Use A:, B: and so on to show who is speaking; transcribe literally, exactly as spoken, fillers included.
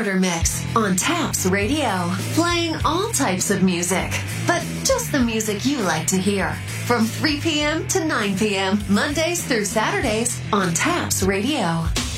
A: Quarter Mix on Taps Radio, playing all types of music, but just the music you like to hear. From three p.m. to nine p.m., Mondays through Saturdays on Taps Radio.